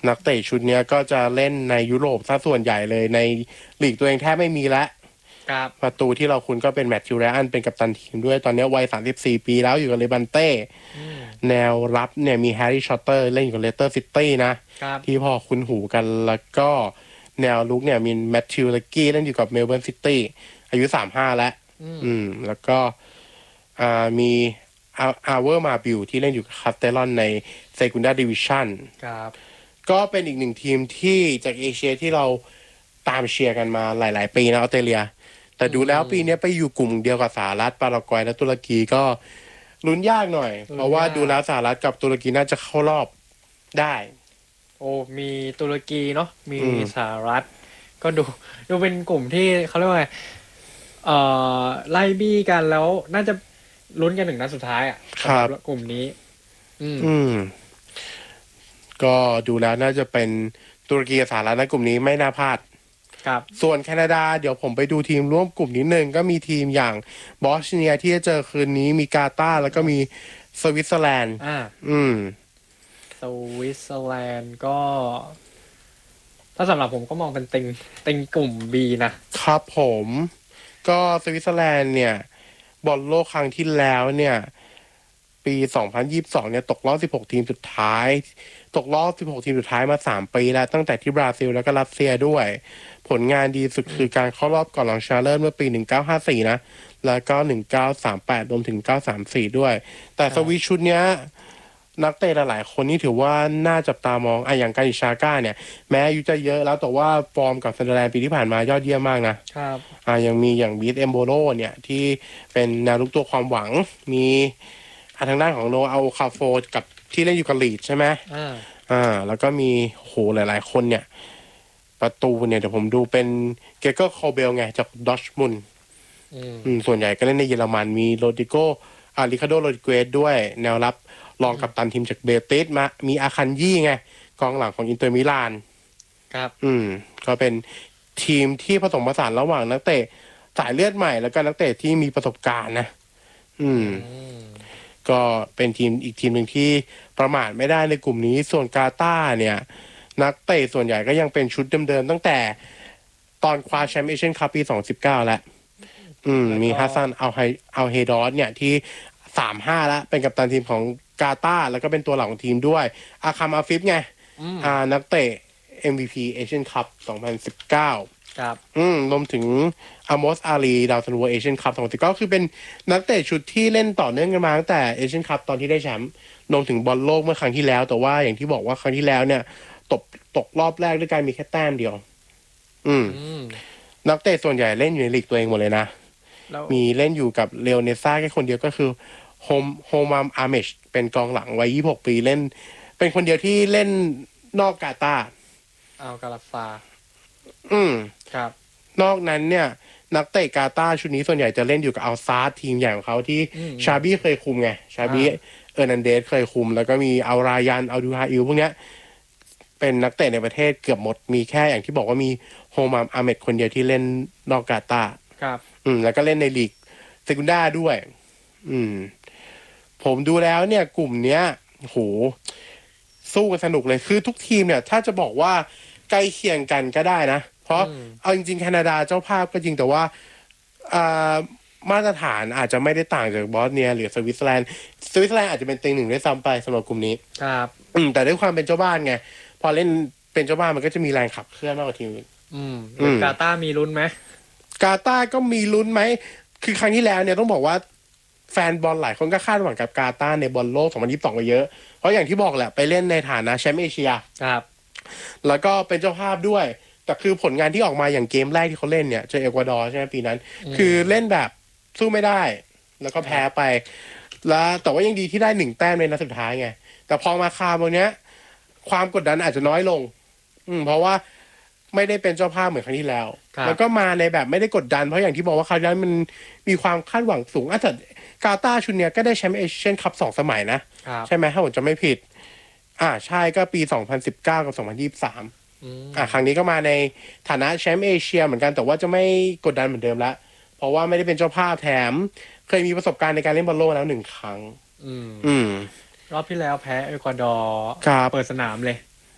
นักเตะชุดนี้ก็จะเล่นในยุโรปซะส่วนใหญ่เลยในลีกตัวเองแทบไม่มีแล้วครับประตูที่เราคุ้นก็เป็นแมตต์ทิวไรอันเป็นกัปตันทีมด้วยตอนนี้วัย34ปีแล้วอยู่กับเลบันเต้แนวรับเนี่ยมีแฮร์รี่ชอตเตอร์เล่นอยู่กับเลสเตอร์ซิตี้นะครับที่พอคุ้นหูกันแล้วก็แนวลุกเนี่ยมีแมทธิวเลกกี้เล่นอยู่กับเมลเบิร์นซิตี้อายุ35แล้วแล้วก็มีอาเวอร์มาบิลที่เล่นอยู่กับคาสเตลอนในเซกุนดาดิวิชั่นครับก็เป็นอีกหนึ่งทีมที่จากเอเชียที่เราตามเชียร์กันมาหลายๆปีนะออสเตรเลียแต่ดูแล้วปีนี้ไปอยู่กลุ่มเดียวกับสหรัฐปารากวัยและตุรกีก็ลุ้นยากหน่อยเพราะว่าดูแล้วสหรัฐกับตุรกีน่าจะเข้ารอบได้โอ้มีตุรกีเนาะมีสหรัฐก็ดูเป็นกลุ่มที่เขาเรียกว่าไงไล่บี้กันแล้วน่าจะลุ้นกันถึงนัดสุดท้ายอ่ะสำหรับกลุ่มนี้ก็ดูแล้วน่าจะเป็นตุรกีกับสหรัฐในกลุ่มนี้ไม่น่าพลาดครับส่วนแคนาดาเดี๋ยวผมไปดูทีมร่วมกลุ่มนิดนึงก็มีทีมอย่างบอสเนียที่จะเจอคืนนี้มีกาตาร์แล้วก็มีสวิตเซอร์แลนด์สวิตเซอร์แลนด์ก็ถ้าสำหรับผมก็มองเป็นติงกลุ่ม B นะครับผมก็สวิตเซอร์แลนด์เนี่ยบอลโลกครั้งที่แล้วเนี่ยปี2022เนี่ยตกรอบ16ทีมสุดท้ายตกรอบ16ทีมสุดท้ายมา3ปีแล้วตั้งแต่ที่บราซิลแล้วก็รัสเซียด้วยผลงานดีสุดคือการเข้ารอบก่อนรองชนะเลิศเมื่อปี1954นะแล้วก็1938รวมถึง934ด้วยแต่สวิตชุดเนี้ยนักเตะหลายๆคนนี่ถือว่าน่าจับตามองอย่างการิชาก้าเนี่ยแม้อายุจะเยอะแล้วแต่ว่าฟอร์มกับเซนเดอร์แลนด์ปีที่ผ่านมายอดเยี่ยมมากนะครับยังมีอย่างบีทเอมโบโลเนี่ยที่เป็นแนวรุกตัวความหวังมีทางด้านของโนอาคาโฟกับที่เล่นอยู่กับลีดใช่ไหมแล้วก็มีโหหลายๆคนเนี่ยประตูเนี่ยเดี๋ยวผมดูเป็นเกเกอร์คอเบลไงจากดอชมุนส่วนใหญ่ก็เล่นในเยอรมันมีโรดิโกริคาโดโรดิเกสด้วยแนวรับรองกัปตันทีมจากเบติสมามีอาคันยี่ไงกองหลังของอินเตอร์มิลานครับก็เป็นทีมที่ผสมผสานระหว่างนักเตะสายเลือดใหม่แล้วก็นักเตะที่มีประสบการณ์นะก็เป็นทีมอีกทีมหนึ่งที่ประมาทไม่ได้ในกลุ่มนี้ส่วนกาตาร์เนี่ยนักเตะส่วนใหญ่ก็ยังเป็นชุดเดิมๆตั้งแต่ตอนคว้าแชมป์เอเชียนคัพปี2019แล้วมีฮัสซันเอาเฮดอสเนี่ยที่35แล้วเป็นกัปตันทีมของกาตาร์แล้วก็เป็นตัวหลักของทีมด้วยอาคัมอาฟิฟไงนักเตะ MVP เอเชียนคัพ2019 ครับรวมถึงอามอสอาลีดาวซันโวเอเชียนคัพ2019คือเป็นนักเตะชุดที่เล่นต่อเนื่องกันมาตั้งแต่เอเชียนคัพตอนที่ได้แชมป์รวมถึงบอลโลกเมื่อครั้งที่แล้วแต่ว่าอย่างที่บอกว่าครั้งที่แล้วเนี่ยตกรอบแรกด้วยการมีแค่แต้มเดียวนักเตะส่วนใหญ่เล่นอยู่ในลีกตัวเองหมดเลยนะมีเล่นอยู่กับเลโอเนซ่าแค่คนเดียวก็คือโฮมัมอาเมชเป็นกองหลังวัย26ปีเล่นเป็นคนเดียวที่เล่นนอกกาตาร์กาลาฟาครับนอกนั้นเนี่ยนักเตะกาตาร์ชุดนี้ส่วนใหญ่จะเล่นอยู่กับอัลซาร์ทีมใหญ่ของเขาที่ชาบี้เคยคุมไงชาบี้เออร์นันเดสเคยคุมแล้วก็มีอัลรายันอัลดูฮาอิลพวกเนี้ยเป็นนักเตะในประเทศเกือบหมดมีแค่อย่างที่บอกว่ามีโฮมัมอาเมดคนเดียวที่เล่นนอกกาตาร์ครับแล้วก็เล่นในลีกเซกุนดาด้วยผมดูแล้วเนี่ยกลุ่มเนี้ยโหสู้กันสนุกเลยคือทุกทีมเนี่ยถ้าจะบอกว่าใกล้เคียงกันก็ได้นะเพราะเอาจริงๆแคนาดาเจ้าภาพก็จริงแต่ว่ามาตรฐานอาจจะไม่ได้ต่างจากบอสเนียหรือสวิตเซอร์แลนด์อาจจะเป็นเต็งหนึ่งด้วยซ้ำไปสำหรับกลุ่มนี้ครับแต่ด้วยความเป็นเจ้าบ้านไงพอเล่นเป็นเจ้าบ้านมันก็จะมีแรงขับเคลื่อนมากกว่าทีมอื่นกาตาร์มีลุ้นไหมกาตาร์ก็มีลุ้นไหมคือครั้งที่แล้วเนี่ยต้องบอกว่าแฟนบอลหลายคนก็คาดหวังกับกาตาร์ในบอลโลก2022มาเยอะเพราะอย่างที่บอกแหละไปเล่นในฐานะแชมป์เอเชียครับแล้วก็เป็นเจ้าภาพด้วยแต่คือผลงานที่ออกมาอย่างเกมแรกที่เขาเล่นเนี่ยเจอเอกวาดอร์ใช่ไหมปีนั้นคือเล่นแบบสู้ไม่ได้แล้วก็แพ้ไปแล้วแต่ว่ายังดีที่ได้1แต้มในนัดสุดท้ายไงแต่พอมาคาบนเนี้ยความกดดันอาจจะน้อยลงเพราะว่าไม่ได้เป็นเจ้าภาพเหมือนครั้งที่แล้วแล้วก็มาในแบบไม่ได้กดดันเพราะอย่างที่บอกว่าคราวนั้นมันมีความคาดหวังสูงแต่กาตาร์ชุดเนี้ยก็ได้แชมป์เอเชียนคัพ2สมัยนะใช่ไหมถ้าผมจะไม่ผิดใช่ก็ปี2019กับ2023ครั้งนี้ก็มาในฐานะแชมป์เอเชียเหมือนกันแต่ว่าจะไม่กดดันเหมือนเดิมละเพราะว่าไม่ได้เป็นเจ้าภาพแถมเคยมีประสบการณ์ในการเล่นบอลโลกแล้ว1 ครั้งรอบที่แล้วแพ้เอกวาดอร์เปิดสนามเลย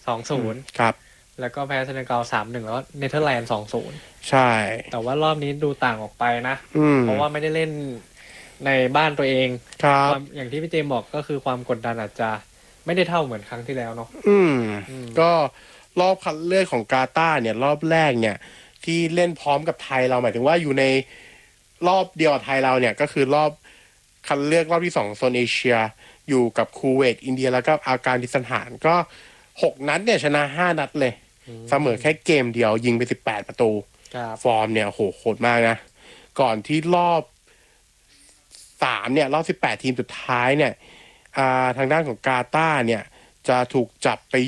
2-0 ครับแล้วก็แพ้เซเนกัล 3-1แล้วเนเธอร์แลนด์ 2-0 ใช่แต่ว่ารอบนี้ดูต่างออกไปนะอืมเพราะว่าไม่ได้เล่นในบ้านตัวเองครับอย่างที่พี่เจมบอกก็คือความกดดันอาจจะไม่ได้เท่าเหมือนครั้งที่แล้วเนาะก็รอบคัดเลือกของกาตาร์เนี่ยรอบแรกเนี่ยที่เล่นพร้อมกับไทยเราหมายถึงว่าอยู่ในรอบเดียวกับไทยเราเนี่ยก็คือรอบคัดเลือกรอบที่2โซนเอเชียอยู่กับคูเวตอินเดียแล้วก็อาการดิสถานก็6 นัดเนี่ยชนะ5 นัดเลยเสมอแค่เกมเดียวยิงไป18 ประตูฟอร์มเนี่ยโหโหดมากนะก่อนที่รอบ3เนี่ยรอบ18ทีมสุดท้ายเนี่ยทางด้านของกาตาร์เนี่ยจะถูกจับไป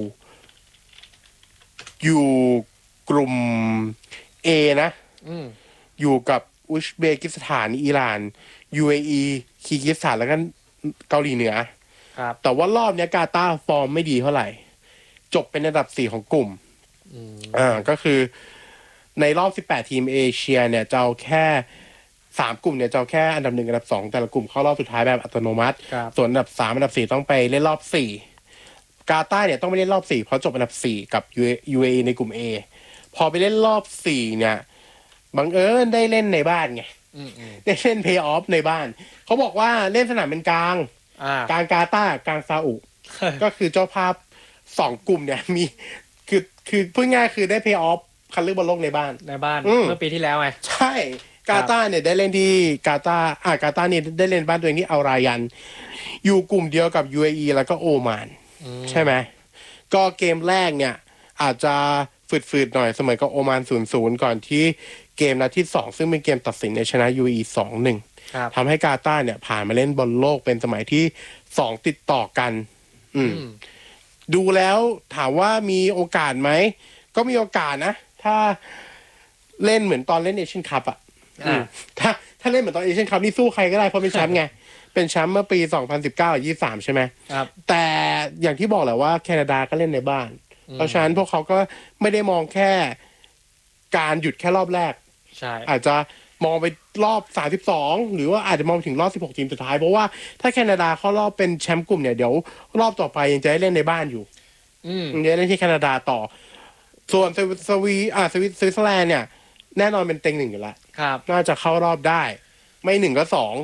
อยู่กลุ่ม A นะอยู่กับอุซเบกิสถานอิหร่าน UAE คีร์กิสถานแล้วก็เกาหลีเหนือแต่ว่ารอบนี้กาตาร์ฟอร์มไม่ดีเท่าไหร่จบเป็นอันดับ4ของกลุ่มก็คือในรอบ18ทีมเอเชียเนี่ยจะเอาแค่3 กลุ่มเนี่ยจะเอาแค่อันดับ1อันดับ2แต่ละกลุ่มเข้ารอบสุดท้ายแบบอัตโนมัติส่วนอันดับ3อันดับ4ต้องไปเล่นรอบ4กาตาร์เนี่ยต้องไปเล่นรอบ4เพราะจบอันดับ4กับ UAE ในกลุ่ม A พอไปเล่นรอบ4เนี่ยบังเอิญได้เล่นในบ้านไงได้เล่นเพย์ออฟในบ้านเขาบอกว่าเล่นสนามเป็นกลางกาตาร์กลางซาอุ ก็คือเจ้าภาพ2 กลุ่มเนี่ยมีคือพูดง่ายคือได้เพย์ออฟคัดเลือกบอลโลกในบ้านเมื่อปีที่แล้วไงใช่กาตาร์เนี่ยได้เล่นที่กาตาร์เนี่ยได้เล่นบ้านตัวเองที่อัลรายันอยู่กลุ่มเดียวกับ UAE แล้วก็โอมานใช่ไหมก็เกมแรกเนี่ยอาจจะฝืดๆหน่อยเสมอกับโอมาน 0-0 ก่อนที่เกมนัดที่2ซึ่งเป็นเกมตัดสินในชนะ UAE 2-1ทำให้กาตาร์เนี่ยผ่านมาเล่นบอลโลกเป็นสมัยที่2ติดต่อกันดูแล้วถามว่ามีโอกาสไหมก็มีโอกาสนะถ้าเล่นเหมือนตอนเล่นเอเชียนคัพถ้าเล่นเหมือนตอนเอเชียนคัพนี่สู้ใครก็ได้เพราะเป็นแชมป์ไงเป็นแชมป์เมื่อปี2019-23ใช่ไหมแต่อย่างที่บอกแหละว่าแคนาดาก็เล่นในบ้านเพราะฉะนั้นพวกเขาก็ไม่ได้มองแค่การหยุดแค่รอบแรกอาจจะมองไปรอบ32หรือว่าอาจจะมองถึงรอบ16ทีมสุดท้ายเพราะว่าถ้าแคนาดาเข้ารอบเป็นแชมป์กลุ่มเนี่ยเดี๋ยวรอบต่อไปยังจะได้เล่นในบ้านอยู่ยังจะเล่นที่แคนาดาต่อส่วนสวิตเซอร์แลนด์เนี่ยแน่นอนเป็นเต็ง1อยู่แล้วน่าจะเข้ารอบได้ไม่1ก็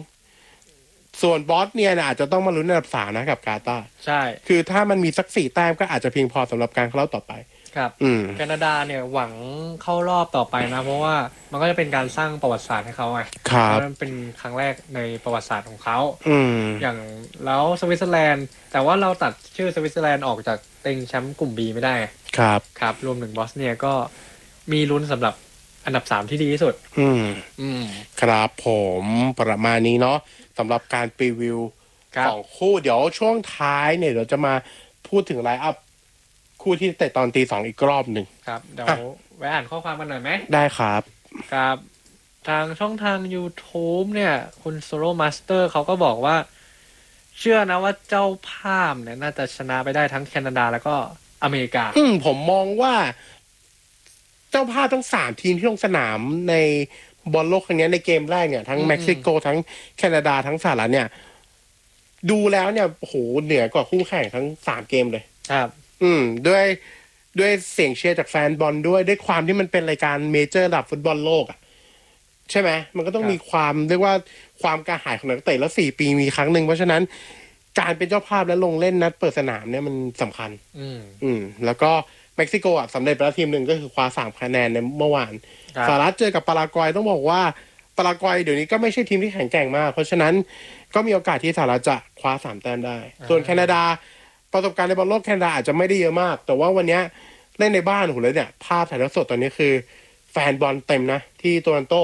2ส่วนบอสเนี่ยอาจจะต้องมาลุ้นอันดับ3นะกับกาตาร์ใช่คือถ้ามันมีสัก4 แต้มก็อาจจะเพียงพอสำหรับการเข้ารอบต่อไปครับแคนาดาเนี่ยหวังเข้ารอบต่อไปนะเพราะว่ามันก็จะเป็นการสร้างประวัติศาสตร์ให้เขาไงมันเป็นครั้งแรกในประวัติศาสตร์ของเขาอย่างแล้วสวิตเซอร์แลนด์แต่ว่าเราตัดชื่อสวิตเซอร์แลนด์ออกจากเต็งแชมป์กลุ่ม B ไม่ได้ครับรวมถึงบอสเนียก็มีลุ้นสำหรับอันดับ3ที่ดีที่สุดครับผมประมาณนี้เนาะสำหรับการพรีวิว2 คู่เดี๋ยวช่วงท้ายเนี่ยเดี๋ยวจะมาพูดถึงไลน์อัพคู่ที่เตะตอนตี 2อีกรอบหนึ่งครับเดี๋ยวไว้อ่านข้อความกันหน่อยไหมได้ครับครับทางช่องทาง YouTube เนี่ยคุณโซโลมาสเตอร์เขาก็บอกว่าเชื่อนะว่าเจ้าภาพเนี่ยน่าจะชนะไปได้ทั้งแคนาดาแล้วก็อเมริกาผมมองว่าเจ้าภาพทั้ง3ทีมที่ลงสนามในบอลโลกครั้งนี้ในเกมแรกเนี่ยทั้งเม็กซิโกทั้งแคนาดาทั้งสหรัฐเนี่ยดูแล้วเนี่ยโหเหนือกว่าคู่แข่งทั้ง3เกมเลยครับด้วยเสียงเชียร์จากแฟนบอลด้วยความที่มันเป็นรายการเมเจอร์ระดับฟุตบอลโลกอ่ะใช่ไหมมันก็ต้องมีความเรียกว่าความกระหายของนักเตะแล้ว4 ปีมีครั้งหนึ่งเพราะฉะนั้นการเป็นเจ้าภาพและลงเล่นนัดเปิดสนามเนี่ยมันสำคัญแล้วก็เม็กซิโกสำเร็จไปแล้วทีมหนึ่งก็คือคว้า3 คะแนนในเมื่อวานสหรัฐเจอกับปารากวัยต้องบอกว่าปารากวัยเดี๋ยวนี้ก็ไม่ใช่ทีมที่แข็งแกร่งมากเพราะฉะนั้นก็มีโอกาสที่สหรัฐจะคว้า3 แต้มได้ส่วนแคนาดาประสบการณ์ในบอลโลกแคนาดาอาจจะไม่ได้เยอะมากแต่ว่าวันนี้เล่นในบ้านหูเลยเนี่ยภาพถ่ายทอดสดตอนนี้คือแฟนบอลเต็มนะที่โตรอนโต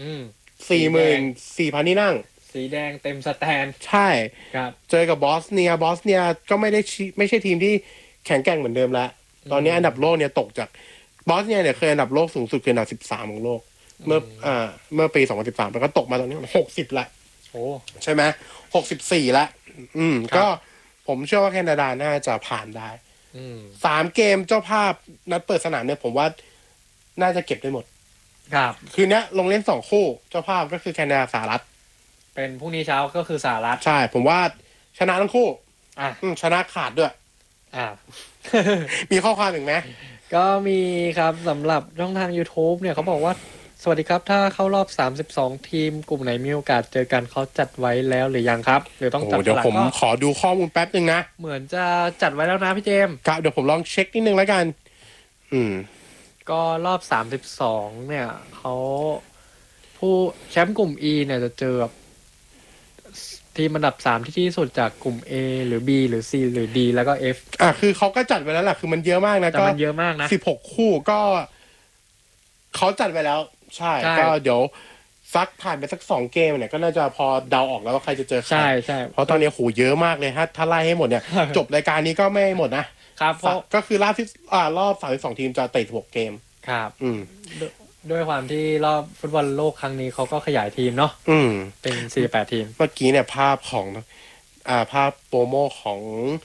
44,000 ที่นั่งสีแดงเต็มสแตนใช่ครับเจอกับบอสเนียก็ไม่ใช่ทีมที่แข็งแกร่งเหมือนเดิมแล้วตอนนี้อันดับโลกเนี่ยตกจากบอสเนียเนี่ยเคยอันดับโลกสูงสุดคืออันดับ13ของโลกเมื่อปี2013แล้วก็ตกมาตอนนี้60ละโอ้ใช่ไหม64ละก็ผมเชื่อว่าแคนาดาน่าจะผ่านได้3 เกมเจ้าภาพนัดเปิดสนามเนี่ยผมว่าน่าจะเก็บได้หมดครับคืนนี้ลงเล่น2 คู่เจ้าภาพก็คือแคนาดาสหรัฐเป็นพรุ่งนี้เช้าก็คือสหรัฐใช่ผมว่าชนะทั้งคู่ชนะขาดด้วยอ่ามีข้อความอีกไหมก็มีครับสำหรับช่องทาง YouTube เนี่ยเขาบอกว่าสวัสดีครับถ้าเข้ารอบ32ทีมกลุ่มไหนมีโอกาสเจอกันเขาจัดไว้แล้วหรือยังครับหรือต้องโอ้จับเดี๋ยวผมก็ขอดูข้อมูลแป๊บนึงนะเหมือนจะจัดไว้แล้วนะพี่เจมส์ครับเดี๋ยวผมลองเช็คนิดนึงแล้วกัน อืมก็รอบ32เนี่ยเขาผู้แชมป์กลุ่ม E เนี่ยจะเจอกับทีมอันดับ3ที่ดีที่สุดจากกลุ่ม A หรือ B หรือ C หรือ D แล้วก็ F คือเขาก็จัดไว้แล้วล่ะคือมันเยอะมากนะแต่มันเยอะมากนะ 16 คู่ก็เขาจัดไว้แล้ว ใช่ใช่ก็เดี๋ยวซักผ่านไปสัก2เกมเนี่ยก็น่าจะพอเดาออกแล้วว่าใครจะเจอใครใช่ใช่เพราะตอนนี้โหเยอะมากเลยถ้าไล่ให้หมดเนี่ย จบรายการนี้ก็ไม่หมดนะครับเพราะก็คือรอบ32ทีมจะเตะ6เกมครับอืมด้วยความที่รอบฟุตบอลโลกครั้งนี้เขาก็ขยายทีมเนาะอืมเป็น48ทีมเมื่อกี้เนี่ยภาพของภาพโปรโมของ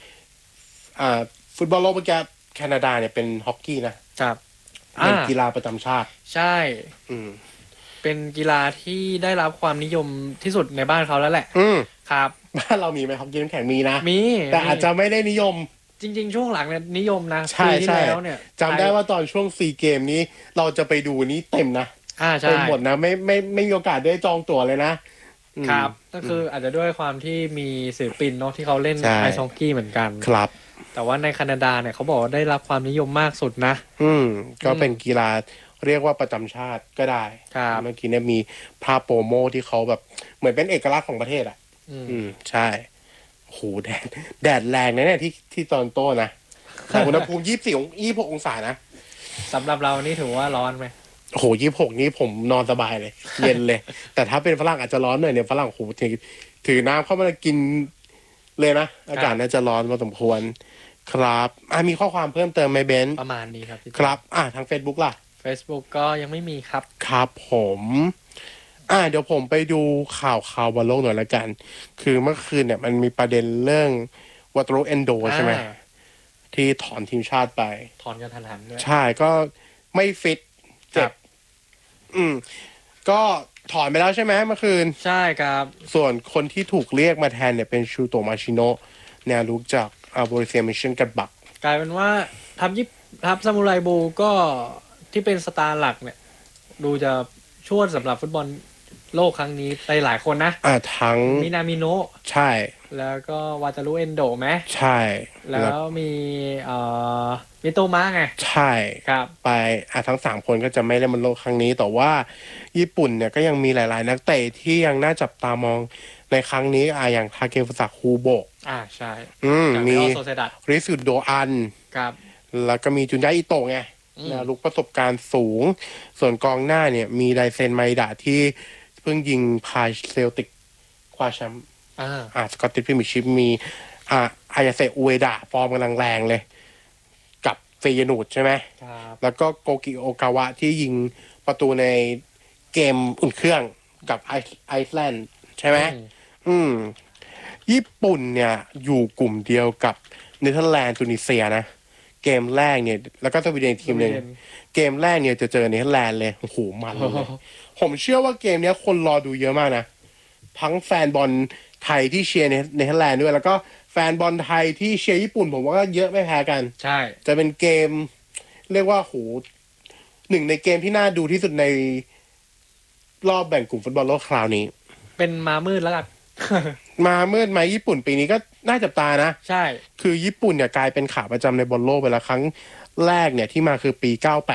ฟุตบอลโลกเมื่อกี้แคนาดาเนี่ยเป็นฮอกกี้นะครับ เป็นกีฬาประจำชาติใช่อืมเป็นกีฬาที่ได้รับความนิยมที่สุดในบ้านเขาแล้วแหละอืมครับบ้านเรามีไหมฮอกกี้น้ำแข็งมีนะมีแต่อาจจะไม่ได้นิยมจริงๆช่วงหลังเนี่ยนิยมนะใช่ปีที่ใช่แล้วเนี่ยจำได้ว่าตอนช่วง4เกมนี้ เราจะไปดูนี้เต็มนะใช่เต็มหมดนะไม่มีโอกาสได้จองตั๋วเลยนะอืมครับก็คืออาจจะด้วยความที่มีศิลปินเนาะที่เขาเล่นใช่ไอซ์ฮอกกี้เหมือนกันครับแต่ว่าในแคนาดาเนี่ยเขาบอกว่าได้รับความนิยมมากสุดนะก็เป็นกีฬาเรียกว่าประจำชาติก็ได้ครับเมื่อกี้เนี่ยมีภาพโปรโมที่เขาแบบเหมือนเป็นเอกลักษณ์ของประเทศอ่ะ ใช่โหแดดแรงนะเนี่ยที่ตอนโต้นะแต่อุณหภูมิ26 องศานะสำหรับเรานี่ถือว่าร้อนไหมโห26นี้ผมนอนสบายเลย เย็นเลย แต่ถ้าเป็นฝรั่งอาจจะร้อนหน่อยเนี่ยฝรั่งโหถือน้ำเข้ามากินเลยนะอากาศน่าจะร้อนพอสมควรครับมีข้อความเพิ่มเติมไหมเบนซ์ประมาณนี้ครับพี่ครับทาง Facebook ล่ะ Facebook ก็ยังไม่มีครับครับผมเดี๋ยวผมไปดูข่าวบอลโลกหน่อยละกัน คือเมื่อคืนเนี่ยมันมีประเด็นเรื่องวัตโรเอนโดใช่ไหม ที่ถอนทีมชาติไปถอนกันทันหันด้วยใช่ก็ไม่ฟิตเจ็บ ก็ถอนไปแล้วใช่ไหมเมื่อคืนใช่ครับส่วนคนที่ถูกเรียกมาแทนเนี่ยเป็นชูโตมาชิโนะแนวรุกจากโบริเซียมิชชั่นกัดบักกลายเป็นว่าทัพซามูไรบูก็ที่เป็นสตาร์หลักเนี่ย ดูจะช่วยสำหรับฟุตบอลโลกครั้งนี้ไปหลายคนนะทั้งมินามิโนะใช่แล้วก็วาตารุเอนโดไหมใช่แล้วมีมิโตมะไงใช่ครับไปทั้ง3คนก็จะไม่เล่นบอลโลกครั้งนี้ แต่ว่าญี่ปุ่นเนี่ยก็ยังมีหลายๆ นักเตะที่ยังน่าจับตามองในครั้งนี้อย่างทาเกฟุสะคูโบะใช่มีโซเซดัตริสุโดอันครับแล้วก็มีจุนยะอิโตะไงแนวลุกประสบการณ์สูง ส่วนกองหน้าเนี่ยมีไดเซนไมดะที่เพิ่งยิงพาเซลติกคว้าแชมป์สกอตติชพรีเมียร์ชิพมีอายาเซอุเอดะฟอร์มกำลังแรงเลย กับเฟยนูดใช่ไหมครับแล้วก็โกกิโอกาวะที่ยิงประตูในเกมอุ่นเครื่องกับไอซ์แลนด์ใช่ไหมญี่ปุ่นเนี่ยอยู่กลุ่มเดียวกับเนเธอร์แลนด์ตูนิเซียนะ เกมแรกเนี่ยแล้วก็สวีเดนทีมหนึ่งเกมแรกเนี่ยจะเจอเนเธอร์แลนด์เลยโอ้โหมันเลย ผมเชื่อว่าเกมเนี้ยคนรอดูเยอะมากนะทั้งแฟนบอลไทยที่เชียร์เนเธอร์แลนด์ด้วยแล้วก็แฟนบอลไทยที่เชียร์ญี่ปุ่นผมว่าก็เยอะไม่แพ้กันใช่จะเป็นเกมเรียกว่าโหหนึ่งในเกมที่น่าดูที่สุดในรอบแบ่งกลุ่มฟุตบอลโลกคราวนี้เป็นมามืดแล้วกันมาเมื่อไหมญี่ปุ่นปีนี้ก็น่าจับตานะใช่คือญี่ปุ่นเนี่ยกลายเป็นขาประจำในบอลโลกไปแล้วครั้งแรกเนี่ยที่มาคือปี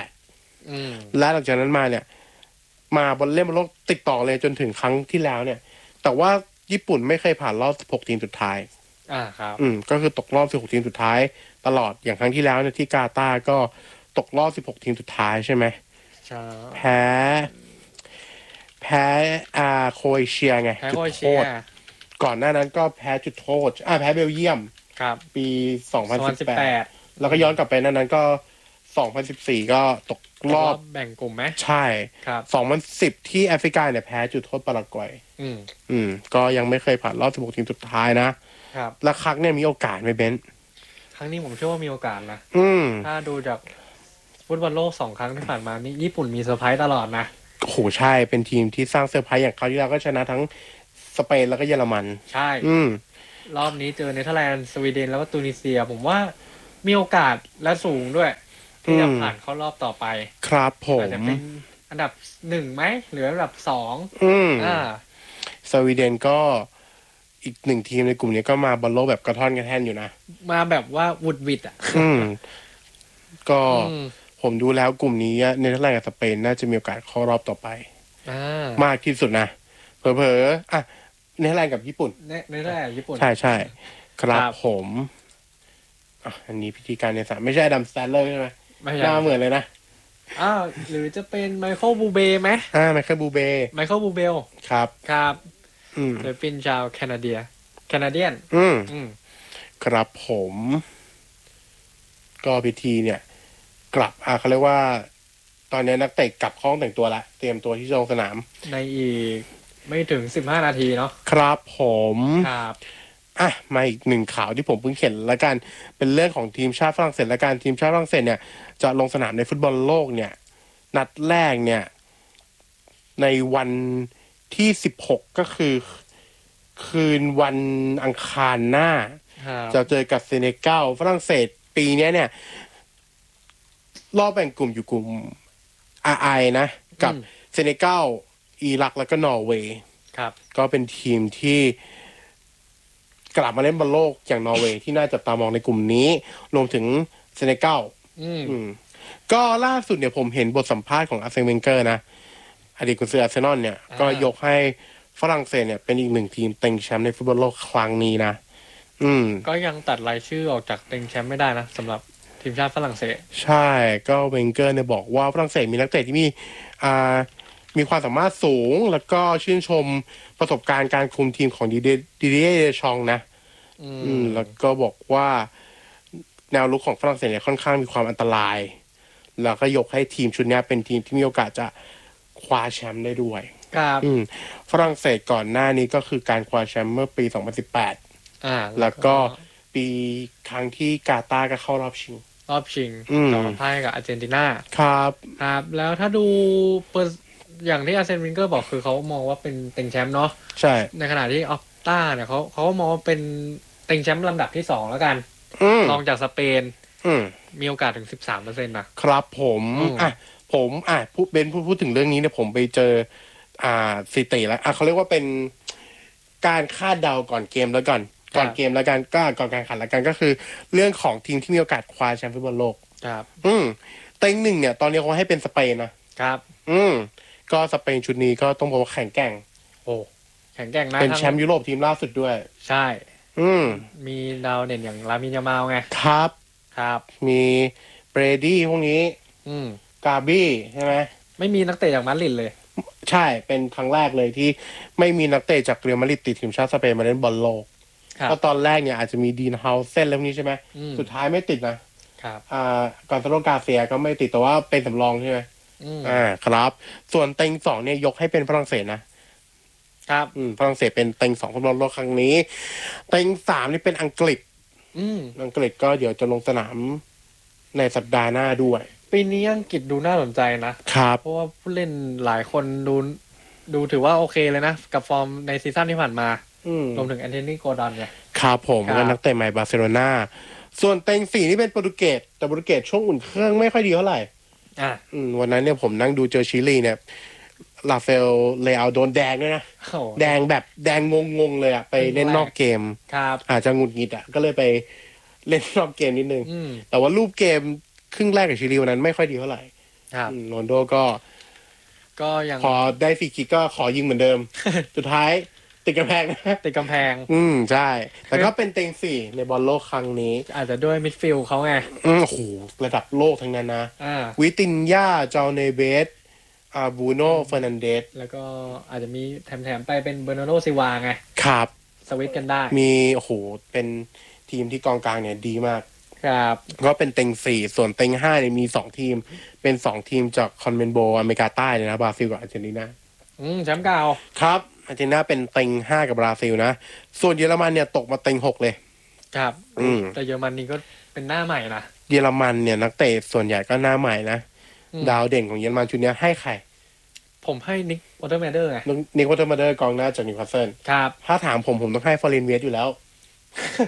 98และหลังจากนั้นมาเนี่ยมาบอลเล่นบอลโลกติดต่อเลยจนถึงครั้งที่แล้วเนี่ย แต่ว่าญี่ปุ่นไม่เคยผ่านรอบ16ทีมสุดท้ายครับก็คือตกรอบ16ทีมสุดท้ายตลอดอย่างครั้งที่แล้วเนี่ยที่กาตาร์ก็ตกรอบ16ทีมสุดท้ายใช่ไหมใช่แพ้โครเอเชียไงแพ้จุโคดรเอโทเชียษก่อนหน้านั้นก็แพ้จุดโทษแพ้เบลเยียมครับปี2018 2018 แล้วก็ย้อนกลับไปนั้นก็2014ก็ตกรอบแบ่งกลุ่มไหมใช่ครับ 2010ที่แอฟริกาเนี่ยแพ้จุดโทษปารากวัยก็ยังไม่เคยผ่านรอบ16ทีมสุดท้ายนะครับแล้วครั้งเนี่ยมีโอกาสไหมเบนซ์ครั้งนี้ผมเชื่อว่ามีโอกาสนะ ถ้าดูจากฟุตบอลโลก2 ครั้งที่ผ่านมานี่ญี่ปุ่นมีเซอร์ไพรส์ตลอดนะโหใช่เป็นทีมที่สร้างเซอร์ไพรส์อย่างคราวที่แล้วก็ชนะทั้งสเปนแล้วก็เยอรมันใช่ รอบนี้เจอเนเธอร์แลนด์สวีเดนแล้วก็ตูนิเซีย ผมว่ามีโอกาสและสูงด้วย ที่จะผ่านเข้ารอบต่อไปครับผอาจมจะเป็นอันดับ1ไหมหรืออันดับ2 อืมอ่าสวีเดนก็อีกหนึ่งทีมในกลุ่มนี้ก็มาบอลโลกแบบกระท่อนกระแท่นอยู่นะมาแบบว่าวุดวิดอ่ะอืม ก็อืมผมดูแล้วกลุ่มนี้เนเธอร์แลนด์กับสเปนน่าจะมีโอกาสเข้ารอบต่อไปอ่ามากที่สุดนะ เผลอๆอ่ะเนเธอร์แลนด์กับญี่ปุ่นในแรกญี่ปุ่นใช่ใช่ครับครับผมอ่ะอันนี้พิธีการในสนามไม่ใช่อดัมสแตนเลอร์ใช่ไหมไม่หใช่น้าเหมือนเลยนะอ้าวหรือจะเป็นไมเคิลบูเบไหมไมเคิลบูเบไมเคิลบูเบลครับครับอืมศิลปินชาวแคนาเดียนอืมอืมครับผม ก็พิธีเนี่ย กลับเขาเรียกว่า ตอนนี้นักเตะกลับห้องแต่งตัวละเตรียมตัวที่จะลงสนามในอีกไม่ถึง15 นาทีเนาะครับผมครับอ่ะมาอีกหนึ่งข่าวที่ผมเพิ่งเห็นแล้วกันเป็นเรื่องของทีมชาติฝรั่งเศสและการทีมชาติฝรั่งเศสเนี่ยจะลงสนามในฟุตบอลโลกเนี่ย นัดแรกเนี่ย ในวันที่16ก็คือคืนวันอังคารหน้าครับจะเจอกับเซเนกัลฝรั่งเศสปีเนี้ยเนี่ย รอบแบ่งกลุ่มอยู่กลุ่ม RI นะ กับเซเนกัลอิรักแล้วก็นอร์เวย์ครับก็เป็นทีมที่กลับมาเล่นบอลโลกอย่างนอร์เวย์ที่น่าจับตามองในกลุ่มนี้รวมถึงเซเนกัลอืมอืมก็ล่าสุดเนี่ยผมเห็นบทสัมภาษณ์ของอาร์เซนเวนเกอร์นะอดีตกุนซืออาร์เซนอลเนี่ย ก็ยกให้ฝรั่งเศสเนี่ยเป็นอีกหนึ่งทีมเต็งแชมป์ในฟุตบอลโลกครั้งนี้นะก็ยังตัดรายชื่อออกจากเต็งแชมป์ไม่ได้นะสำหรับทีมชาติฝรั่งเศสใช่ก็เวนเกอร์เนี่ยบอกว่าฝรั่งเศสมีนักเตะที่อ่ามีความสามารถสูง แล้วก็ชื่นชมประสบการณ์การคุมทีมของดิเดียเดชองนะ แล้วก็บอกว่าแนวลุกของฝรั่งเศสเนี่ยค่อนข้างมีความอันตราย แล้วก็ยกให้ทีมชุดนี้เป็นทีมที่มีโอกาสจะคว้าแชมป์ได้ด้วยครับฝรั่งเศสก่อนหน้านี้ก็คือการคว้าแชมป์เมื่อปี 2018 แล้วก็ปีครั้งที่กาตาร์ก็เข้ารอบชิงรอบชิงต่อพ่ายกับอาร์เจนตินาครับครับ แล้วถ้าดูอย่างที่อาร์เซนวิงเกอร์บอกคือเขามองว่าเป็นเต็งแชมป์เนาะใช่ในขณะที่ออฟต้าเนี่ยเขามองว่าเป็นเต็งแชมป์ลำดับที่2แล้วกันรองจากสเปนมีโอกาสถึง 13%นะครับผมพูดถึงเรื่องนี้เนี่ยผมไปเจอสถิติแล้วเขาเรียกว่าเป็นการคาดเดาก่อนเกมแล้วก่อนเกมแล้วกันก็ก่อนการแข่งขันแล้วกันก็คือ เรื่องของทีมที่มีโอกาสคว้าแชมป์ฟุตบอลโลกครับเต็งหนึ่งเนี่ย ตอนนี้เขาให้เป็นสเปนนะครับก็สเปนชุดนี้ก็ต้องบอกว่าแข็งแกร่งโอ้แข็งแกร่งนะเป็นแชมป์ยุโรปทีมล่าสุดด้วยใช่ มีดาวเด่นอย่างลามินยามาลไงครับครับมีเบรดี้พวกนี้กาบี้ใช่ไหมไม่มีนักเตะจากมาดริดเลยใช่เป็นครั้งแรกเลยที่ไม่มีนักเตะจากเรอัลมาดริดติดทีมชาติสเปนมาเล่นบอลโลกเพราะตอนแรกเนี่ยอาจจะมีดีนเฮาเซนแล้วนี้ใช่ไหมสุดท้ายไม่ติดนะครับก่อนซาโลกาเซียก็ไม่ติดแต่ว่าเป็นสำรองใช่ไหมครับ ส่วนเต็ง2เนี่ยยกให้เป็นฝรั่งเศสนะครับฝรั่งเศสเป็นเต็ง2ฟุตบอลโลกครั้งนี้เต็ง3นี่เป็นอังกฤษอังกฤษก็เดี๋ยวจะลงสนามในสัปดาห์หน้าด้วยปีนี้อังกฤษดูน่าสนใจนะครับเพราะว่าผู้เล่นหลายคนดูถือว่าโอเคเลยนะกับฟอร์มในซีซั่นที่ผ่านมารวมถึงแอนโทนีโกลดอนไงครับผมก็นักเตะใหม่บาร์เซโลนาส่วนเต็ง4นี่เป็นโปรตุเกสแต่โปรตุเกสช่วงอุ่นเครื่องไม่ค่อยดีเท่าไหร่วันนั้นเนี่ยผมนั่งดูเจอชิลีเนี่ยลาเฟลเลอาโดนแดงด้วยนะแดงแบบแดงงงเลยไปเล่นนอกเกมอาจจะหงุดหงิดก็เลยไปเล่นนอกเกมนิดนึงแต่ว่ารูปเกมครึ่งแรกกับชิลีวันนั้นไม่ค่อยดีเท่าไหร่โรนลโดก็ยังพอได้ฟรีคิกก็ขอยิงเหมือนเดิม สุดท้ายติดกำแพงติดกำแพงใช่แต่ก็เป็นเต็ง4ในบอลโลกครั้งนี้อาจจะด้วยมิดฟิลด์เขาไงโอ้โหระดับโลกทั้งนั้นนะวิตินยาจาเนเบสบูโน่เฟอร์นันเดสแล้วก็อาจจะมีแถมไปเป็นเบอร์นาร์โดซิวาไงครับสวิตกันได้มีโอ้โหเป็นทีมที่กองกลางเนี่ยดีมากครับก็เป็นเต็ง4ส่วนเต็ง5เนี่ยมี2ทีมเป็น2ทีมจากคอนเมนโบอเมริกาใต้เลยนะบราซิลกับอาร์เจนตินาแชมป์เก่าครับอาร์เจนตินาเป็นเต็ง5กับบราซิลนะส่วนเยอรมันเนี่ยตกมาเต็ง6เลยครับแต่เยอรมันนี่ก็เป็นหน้าใหม่นะเยอรมันเนี่ยนักเตะส่วนใหญ่ก็หน้าใหม่นะดาวเด่นของเยอรมันชุดนี้ให้ใครผมให้นิกวอเตอร์แมเดอร์ไงนิกวอเตอร์แมเดอร์กองหน้าจากนิวคาสเซิลครับถ้าถามผมต้องให้ฟอร์เรนเวียสอยู่แล้ว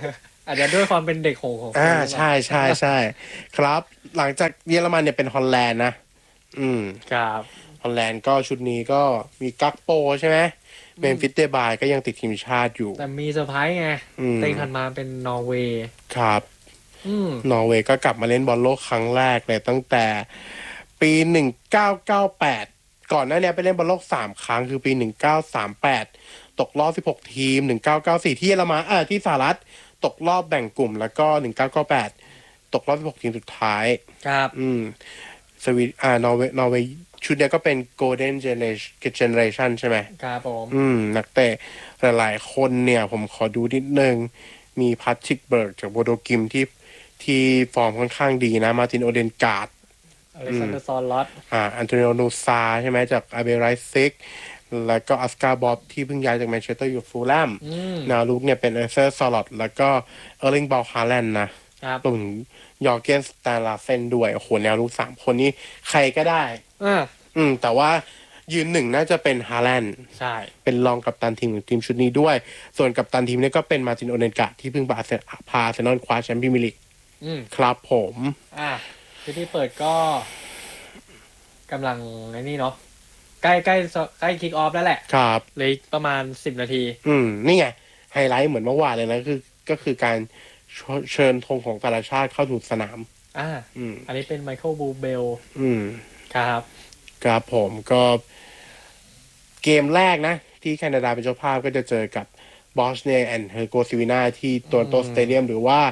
อาจจะด้วยความเป็นเด็กหงของคนหรือเปล่าใช่ครับ หลังจากเยอรมันเนี่ยเป็นฮอลแลนด์นะครับฮอลแลนด์ก็ชุดนี้ก็มีกักโปใช่ไหมเมมฟิสเดบายก็ยังติดทีมชาติอยู่แต่มีเซอร์ไพรส์ไงเต็งถัดมาเป็นนอร์เวย์ครับนอร์เวย์ก็กลับมาเล่นบอลโลกครั้งแรกเลยตั้งแต่ปี1998ก่อนหน้านี้ไปเล่นบอลโลก3ครั้งคือปี1938ตกรอบ16ทีม1994ที่เยอรมันที่สหรัฐตกรอบแบ่งกลุ่มแล้วก็1998ตกรอบ16ทีมสุดท้ายครับสวีนอร์เวย์ชุดเนี้ยก็เป็น Golden Generation ใช่ไหมครับผมนักเตะหลายๆคนเนี่ยผมขอดูนิดนึงมีพัตติกเบิร์กจากโบโดกิมที่ฟอร์มค่อนข้างดีนะมาร์ตินโอเดนการ์ดอเล็กซานเดอร์ซอนลอตอันโตนิโอนูซาใช่ไหมจากอาเบไรซิกแล้วก็ออสการ์บอบที่เพิ่งย้ายจากแมนเชสเตอร์อยู่ฟูลแลมแนวลุกเนี่ยเป็นเอเซอร์ซอลอตแล้วก็เออร์ลิงบอลฮาแลนด์นะรวมถึงยอร์เกนสแตนลาเซนด้วยโอ้โหแนวลุก3คนนี้ใครก็ได้แต่ว่ายืนหนึ่งน่าจะเป็นฮาแลนด์ใช่เป็นรองกัปตันทีมของทีมชุดนี้ด้วยส่วนกัปตันทีมนี้ก็เป็นมาร์ตินโอเดนการ์ดที่เพิ่งพาอาร์เซนอลคว้าแชมป์พรีเมียร์ลีกครับผมที่เปิดก็กำลังไอ้นี่เนาะใกล้คิกออฟแล้วแหละครับเลยประมาณ10 นาทีนี่ไงไฮไลท์เหมือนเมื่อวานเลยนะก็คือการเชิญธงของแต่ละชาติเข้าสู่สนามอันนี้เป็นไมเคิลบูเบลครับครับผมก็เกมแรกนะที่แคนาดาเป็นเจ้าภาพก็จะเจอกับบอสเนียแอนด์เฮอร์โกซิวินาที่โตรอนโตสเตเดียมหรือว่า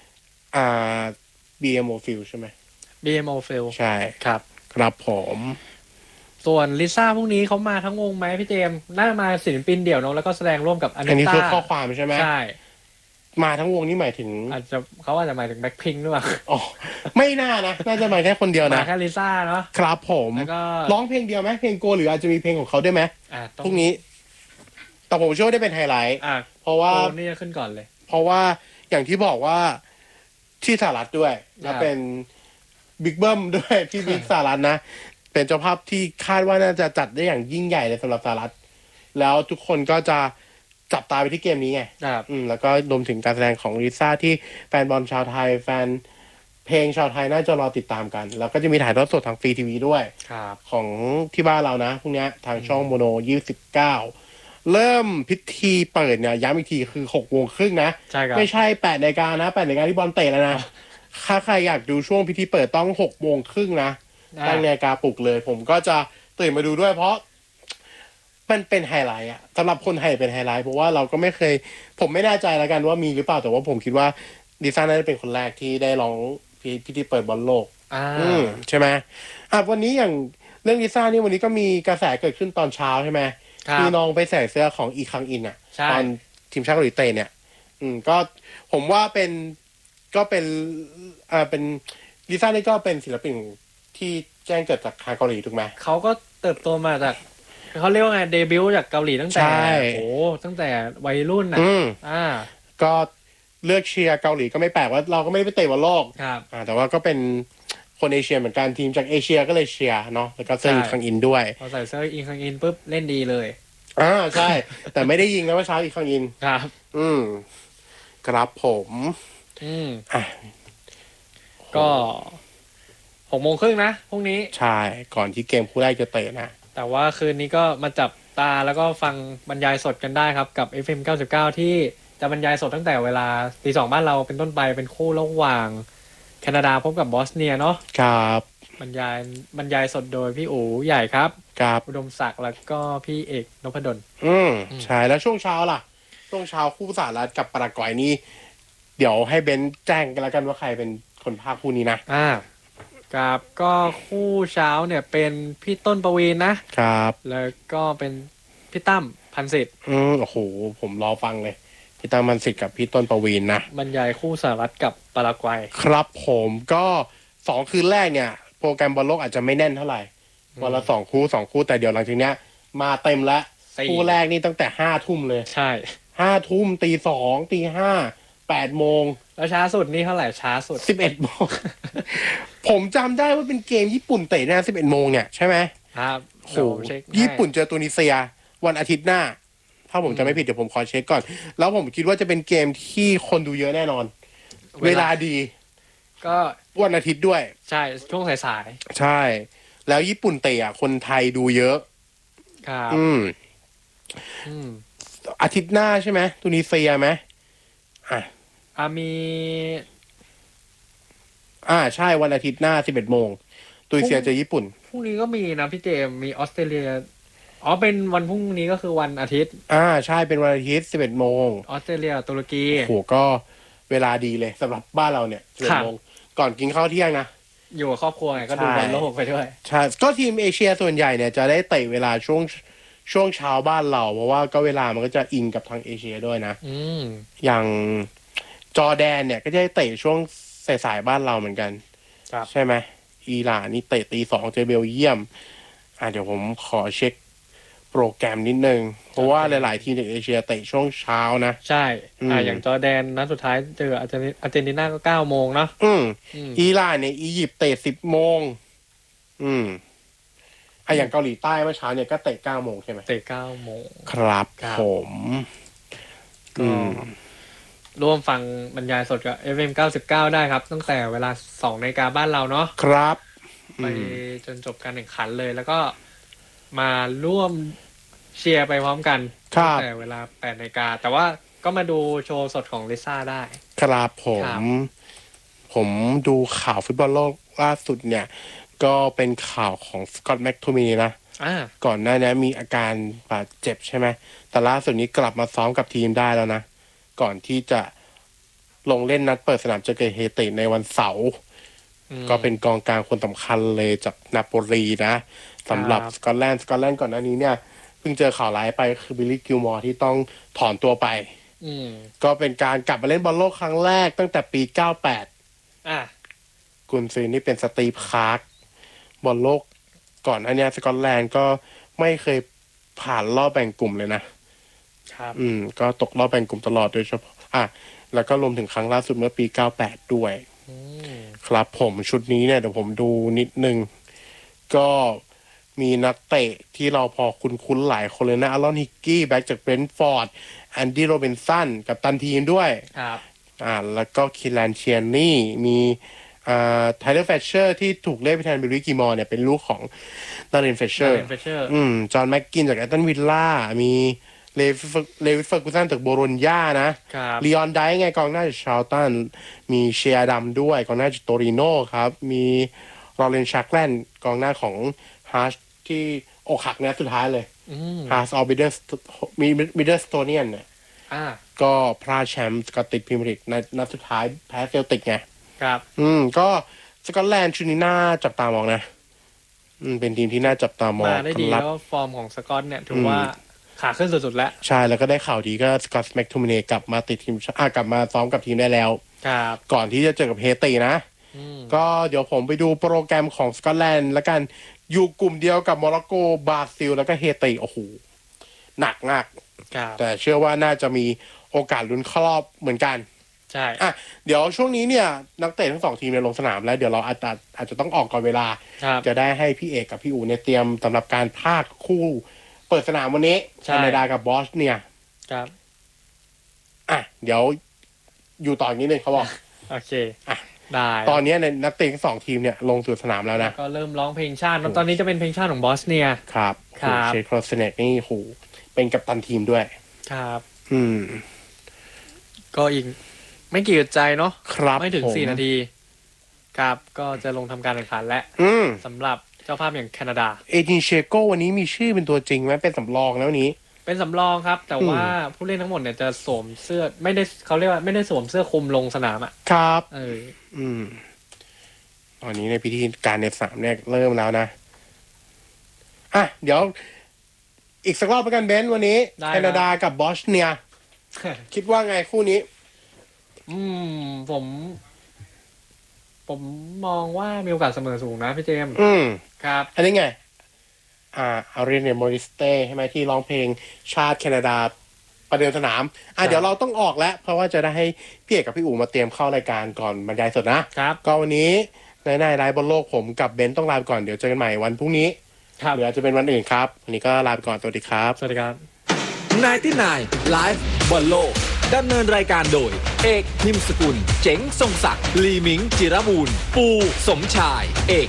BMO Field ใช่ไหม BMO Field ใช่ครับผมส่วนลิซ่าพวกนี้เขามาทั้งวงไหมพี่เจมน่ามาศิลปินเดี่ยวเนาะแล้วก็แสดงร่วมกับอันนี้คือข้อความใช่ไหมใช่มาทั้งวงนี่หมายถึงเขาอาจจะหมายถึงแบ็คพิงค์หรือเปล่าอ๋อไม่น่านะน่าจะมาแค่คนเดียวนะมาแค่ลิซ่าเนาะครับผมแล้วก็ร้องเพลงเดียวไหมเพลงโกหรืออาจจะมีเพลงของเขาด้วยไหมพวกนี้แต่ผมเชื่อว่าได้เป็นไฮไลท์เพราะว่านี่จะขึ้นก่อนเลยเพราะว่าอย่างที่บอกว่าที่สหรัฐด้วยแล้วเป็นบิ๊กเบิ้มด้วยที่บิ๊กสหรัฐนะเป็นเจ้าภาพที่คาดว่าน่าจะจัดได้อย่างยิ่งใหญ่เลยสำหรับสหรัฐแล้วทุกคนก็จะจับตาไปที่เกมนี้ไงแล้วก็รวมถึงการแสดงของลิซ่าที่แฟนบอลชาวไทยแฟนเพลงชาวไทยน่าจะรอติดตามกันแล้วก็จะมีถ่ายทอดสดทางฟรีทีวีด้วยของที่บ้านเรานะพวกนี้ทางช่องโมโน29เริ่มพิธีเปิดเนี่ยย้ำอีกทีคือ6:30นะไม่ใช่8 นาฬิกานะ8 นาฬิกาที่บอลเตะแล้วนะถ้าใครอยากดูช่วงพิธีเปิดต้อง6:30นะตั้งนาฬิกาปลุกเลยผมก็จะตื่นมาดูด้วยเพราะมันเป็นไฮไลท์อะสำหรับคนไทยเป็นไฮไลท์เพราะว่าเราก็ไม่เคยผมไม่แน่ใจแล้วกันว่ามีหรือเปล่าแต่ว่าผมคิดว่าดิซ่าน่าจะเป็นคนแรกที่ได้ร้องพิธีเปิดบอลโลกใช่ไหมวันนี้อย่างเรื่องดิซ่านี่วันนี้ก็มีกระแสเกิดขึ้นตอนเช้าใช่ไหมที่น้องไปใส่เสื้อของอีคังอินอ่ะตอนทีมชาติเกาหลีใต้เนี่ยก็ผมว่าเป็นดิซ่านี่ก็เป็นศิลปินที่แจ้งเกิดจากทางเกาหลีถูกไหมเขาก็เติบโตมาจากเขาเรียกว่าไงเดบิวต์จากเกาหลีตั้งแต่ตั้งแต่วัยรุ่นก็เลือกเชียร์เกาหลีก็ไม่แปลกว่าเราก็ไม่ได้ไปเตะบอลโลกแต่ว่าก็เป็นคนเอเชียเหมือนกันทีมจากเอเชียก็เลยเชียร์เนาะแล้วก็เสื้ออีคังอินด้วยพอใส่เสื้ออีคังอินปุ๊บเล่นดีเลยใช่แต่ไม่ได้ยิงนะว่าเช้าอีคังอินครับครับผมก็6:30นะพรุ่งนี้ใช่ก่อนที่เกมคู่แรกจะเตะนะแต่ว่าคืนนี้ก็มาจับตาแล้วก็ฟังบรรยายสดกันได้ครับกับ FM 99ที่จะบรรยายสดตั้งแต่เวลา 2:00 บ้านเราเป็นต้นไปเป็นคู่ระหว่างแคนาดาพบกับบอสเนียเนาะครับบรรยายสดโดยพี่อู๋ใหญ่ครับครับอุดมศักดิ์แล้วก็พี่เอกนพดลใช่แล้วช่วงเช้าล่ะช่วงเช้าคู่สหรัฐกับปารากวัยนี่เดี๋ยวให้เบนแจ้งกันแล้วกันว่าใครเป็นคนพากย์คู่นี้นะครับก็คู่เช้าเนี่ยเป็นพี่ต้นประวีณนะครับแล้วก็เป็นพี่ตั้มพันศิษฐ์โอ้โหผมรอฟังเลยพี่ตั้มพันศิษฐ์กับพี่ต้นประวีณนะบรรยายคู่สหรัฐกับปารากวัยครับผมก็2 คืนแรกเนี่ยโปรแกรมบอลโลกอาจจะไม่แน่นเท่าไหร่วันละ2 คู่แต่เดี๋ยวหลังจากนี้มาเต็มแล้วคู่แรกนี่ตั้งแต่5 ทุ่มเลยใช่ 5 ทุ่ม2:00 5:00 8 โมงแล้วช้าสุดนี่เท่าไหร่ช้าสุด 11 โมงผมจำได้ว่าเป็นเกมญี่ปุ่นเตะนะ11 โมงเนี่ยใช่ไหมครับโหญี่ปุ่นเจอตุนิเซียวันอาทิตย์หน้าถ้าผมจะไม่ผิดเดี๋ยวผมขอเช็คก่อนแล้วผมคิดว่าจะเป็นเกมที่คนดูเยอะแน่นอนเวลาดีก็วันอาทิตย์ด้วยใช่ช่วงสายใช่ แล้วญี่ปุ่นเตะคนไทยดูเยอะๆครับอืมอืมอาทิตย์หน้าใช่ไหมตูนิเซียไหมมีใช่วันอาทิตย์หน้า11 โมงตูนิเซียเจอญี่ปุ่นพรุ่งนี้ก็มีนะพี่เจมส์มีออสเตรเลียเป็นวันพรุ่งนี้ก็คือวันอาทิตย์ใช่เป็นวันอาทิตย์11 โมงออสเตรเลียตุรกีโหก็เวลาดีเลยสำหรับบ้านเราเนี่ย11 โมงก่อนกินข้าวเที่ยงนะอยู่กับครอบครัวไงก็ดูบอลโลกไปด้วยใช่ก็ทีมเอเชียส่วนใหญ่เนี่ยจะได้เตะเวลาช่วงเช้าบ้านเราเพราะว่าก็เวลามันก็จะอิงกับทางเอเชียด้วยนะ อย่างจอร์แดนเนี่ยก็จะได้เตะช่วงสายๆบ้านเราเหมือนกัน ใช่ไหมอิหร่านนี่เตะตี 2เจอเบลเยียมเดี๋ยวผมขอเช็คโปรแกรมนิดนึงเพราะว่าหลายๆทีมในเอเชียเตะช่วงเช้านะใช่อย่างจอร์แดนนัดสุดท้ายเจออาร์เจนตินาก็9 โมงเนาะอิหร่านเนี่ยอียิปต์เตะ10 โมงอย่างเกาหลีใต้เมื่อเช้าเนี่ยก็เตะ9 โมงใช่ไหมเตะ9 โมงครับผมก็ร่วมฟังบรรยายสดกับ FM 99ได้ครับตั้งแต่เวลา2 นาฬิกาบ้านเราเนาะครับไปจนจบการแข่งขันเลยแล้วก็มาร่วมเชียร์ไปพร้อมกันตั้งแต่เวลา8 นาฬิกาแต่ว่าก็มาดูโชว์สดของลิซ่าได้ครับผมดูข่าวฟุตบอลโลกล่าสุดเนี่ยก็เป็นข่าวของสกอตต์แม็กโทมินีนะก่อนหน้านี้มีอาการบาดเจ็บใช่ไหมแต่ล่าสุดนี้กลับมาซ้อมกับทีมได้แล้วนะก่อนที่จะลงเล่นนัดเปิดสนามเจอกับเฮติในวันเสาร์ก็เป็นกองกลางคนสำคัญเลยจากนาโปลีนะสำหรับสกอตแลนด์ก่อนหน้านี้เนี่ยเพิ่งเจอข่าวร้ายไปคือบิลลี่กิลมอร์ที่ต้องถอนตัวไปก็เป็นการกลับมาเล่นบอลโลกครั้งแรกตั้งแต่ปี98กุนซือนี่เป็นสตีฟคาร์กบอลโลกก่อนอันนี้สกอตแลนด์ก็ไม่เคยผ่านรอบแบ่งกลุ่มเลยนะครับก็ตกรอบแบ่งกลุ่มตลอดโดยเฉพาะแล้วก็รวมถึงครั้งล่าสุดเมื่อปี98ด้วยครับผมชุดนี้เนี่ยเดี๋ยวผมดูนิดนึงก็มีนักเตะที่เราพอคุ้นหลายคนเลยนะอารอนฮิกกี้แบ็กจากเบรนท์ฟอร์ดแอนดี้โรบินสันกับตันทีมด้วยครับแล้วก็คิแลนเชียนนี่มีไทเลอร์แฟชเชอร์ที่ถูกเรียกไปแทนบิลลี่กิมอร์เนี่ยเป็นลูกของดารินเฟชเชอร์จอห์นแม็กกินจากแอตตันวิลล่ามีเลวิสเฟอร์กูสันจากโบโรญญานะลีออนไดไงกองหน้าจากชาร์ลตันมีเชียร์ดัมด้วยกองหน้าจากโตริโน่ครับมีลอเรนชักแลนกองหน้าของฮาร์ชที่อกหักนัดสุดท้ายเลยฮาร์ชออฟมิดเดิลสโตเนียนเนี่ยก็พลาดแชมป์สกอตติชพรีเมียร์ลีกในนัดสุดท้ายแพ้เซลติกไงครับก็สกอตแลนด์ชุดนี้น่าจับตามองนะเป็นทีมที่น่าจับตามองมาได้ดีแล้วฟอร์มของสกอตเนี่ยถือว่าขาขึ้นสุดๆแล้วใช่แล้วก็ได้ข่าวดีก็สกอตแม็กโทมินีกลับมาติดทีมกลับมาซ้อมกับทีมได้แล้วครับก่อนที่จะเจอกับเฮตินะก็เดี๋ยวผมไปดูโปรแกรมของสกอตแลนด์แล้วกันอยู่กลุ่มเดียวกับโมร็อกโกบราซิลแล้วก็เฮติโอ้โหหนักมากแต่เชื่อว่าน่าจะมีโอกาสลุ้นเข้ารอบเหมือนกันใช่เดี๋ยวช่วงนี้เนี่ยนักเตะทั้ง2 ทีมเนี่ยลงสนามแล้วเดี๋ยวเราอาจจะต้องออกก่อนเวลาจะได้ให้พี่เอกกับพี่อู๋เนี่ยเตรียมสำหรับการพากคู่เปิดสนามวันนี้แคนาดากับบอสเนียครับเดี๋ยวอยู่ต่ออย่างนี้เลยเขาบอกโอเคได้ตอนนี้ในนักเตะทั้ง2 ทีมเนี่ยลงสู่สนามแล้วนะก็เริ่มร้องเพลงชาติตอนนี้จะเป็นเพลงชาติของบอสเนียครับเชคโครสเนกนี่โหเป็นกัปตันทีมด้วยครับก็อีกไม่กี่ใจเนาะไม่ถึง4 นาทีครับก็จะลงทำการแข่งขันและสำหรับเจ้าภาพอย่างแคนาดาเอจินเชโกวันนี้มีชื่อเป็นตัวจริงไหมเป็นสำรองแล้วนี้เป็นสำรองครับแต่ว่าผู้เล่นทั้งหมดเนี่ยจะสวมเสื้อไม่ได้เขาเรียกว่าไม่ได้สวมเสื้อคลุมลงสนามครับตอนนี้ในพิธีการในสนามเนี่ยเริ่มแล้วนะเดี๋ยวอีกสักรอบไปกันเบนซ์วันนี้แคนาดากับบอสเนียคิดว่าไงคู่นี้ผมมองว่ามีโอกาสเสมอสูงนะพี่เจมส์ครับอันนี้ไงอารีเนโมริสเต้ใช่ไหมที่ร้องเพลงชาติแคนาดาประเดิมสนามเดี๋ยวเราต้องออกแล้วเพราะว่าจะได้ให้พี่เอกกับพี่อู๋มาเตรียมเข้ารายการก่อนบรรยายสดนะครับก็วันนี้ในไลฟ์บนโลกผมกับเบนซ์ต้องลาไปก่อนเดี๋ยวเจอกันใหม่วันพรุ่งนี้หรืออาจจะเป็นวันอื่นครับวันนี้ก็ลาไปก่อนสวัสดีครับสวัสดีครับ 99 Live บอลโลกดำเนินรายการโดยเอกพิมพ์สกุลเจ๋งทรงศักดิ์ลีมิงจิรบูรณ์ปูสมชายเอก